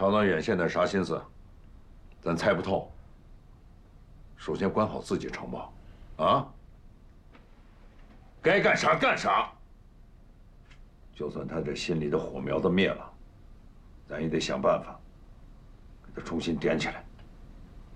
朝南远现在啥心思？咱猜不透。首先管好自己城堡，啊，该干啥干啥。就算他这心里的火苗子灭了，咱也得想办法给他重新点起来。